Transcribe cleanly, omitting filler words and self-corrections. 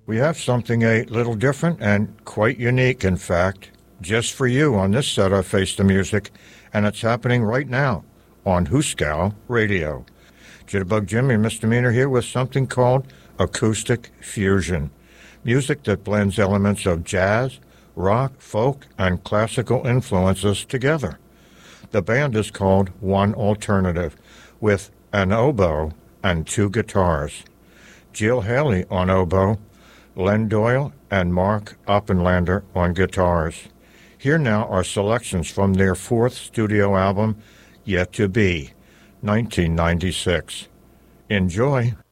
We have something a little different and quite unique, in fact, just for you on this set of Face the Music, and it's happening right now on Hooskow Radio. Jitterbug Jimmy Misdemeanor here with something called Acoustic Fusion, music that blends elements of jazz, rock, folk, and classical influences together. The band is called One Alternative, with an oboe and two guitars. Jill Haley on oboe, Len Doyle and Mark Oppenlander on guitars. Here now are selections from their fourth studio album, Yet to Be, 1996. Enjoy.